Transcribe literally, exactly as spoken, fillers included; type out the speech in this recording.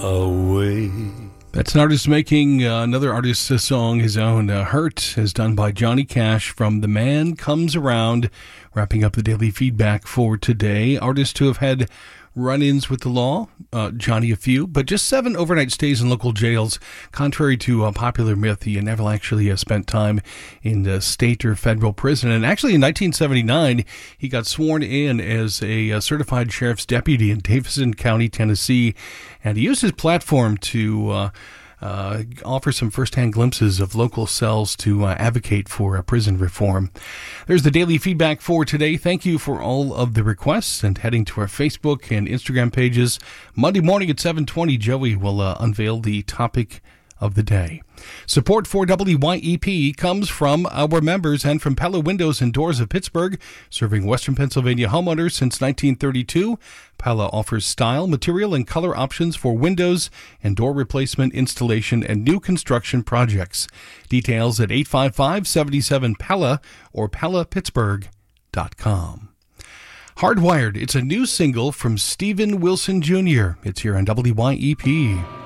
away. That's an artist making uh, another artist's song his own. Uh, Hurt is done by Johnny Cash from The Man Comes Around. Wrapping up the daily feedback for today. Artists who have had run-ins with the law, uh, Johnny a few, but just seven overnight stays in local jails. Contrary to uh, popular myth, he never actually uh, spent time in the state or federal prison. And actually in nineteen seventy-nine, he got sworn in as a, a certified sheriff's deputy in Davidson County, Tennessee. And he used his platform to uh, uh, offer some first-hand glimpses of local cells to uh, advocate for uh, prison reform. There's the daily feedback for today. Thank you for all of the requests, and heading to our Facebook and Instagram pages. Monday morning at seven twenty, Joey will uh, unveil the topic of the day. Support for W Y E P comes from our members and from Pella Windows and Doors of Pittsburgh, serving Western Pennsylvania homeowners since nineteen thirty-two. Pella offers style, material, and color options for windows and door replacement, installation, and new construction projects. Details at eight five five, seven seven, Pella or Pella Pittsburgh dot com. Hardwired, it's a new single from Steven Wilson Junior It's here on W Y E P.